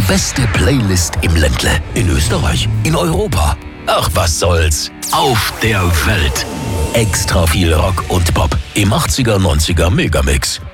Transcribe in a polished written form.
beste Playlist im Ländle. In Österreich, in Europa. Ach, was soll's. Auf der Welt. Extra viel Rock und Pop im 80er, 90er Megamix.